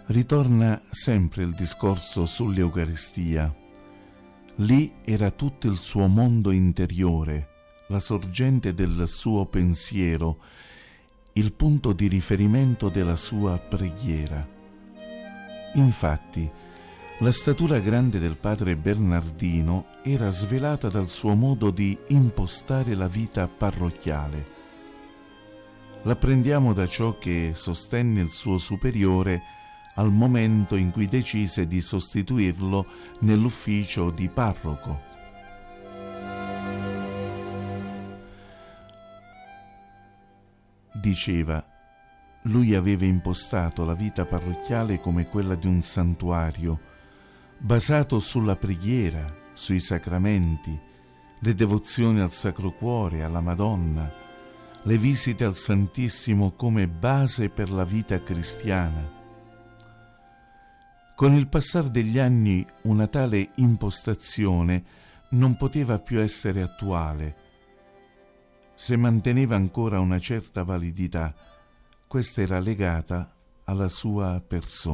Ritorna sempre il discorso sull'Eucaristia. Lì era tutto il suo mondo interiore, la sorgente del suo pensiero, il punto di riferimento della sua preghiera. Infatti, la statura grande del padre Bernardino era svelata dal suo modo di impostare la vita parrocchiale. L'apprendiamo da ciò che sostenne il suo superiore al momento in cui decise di sostituirlo nell'ufficio di parroco. Diceva: lui aveva impostato la vita parrocchiale come quella di un santuario, basato sulla preghiera, sui sacramenti, le devozioni al Sacro Cuore, alla Madonna, le visite al Santissimo come base per la vita cristiana. Con il passare degli anni una tale impostazione non poteva più essere attuale. Se manteneva ancora una certa validità, questa era legata alla sua persona.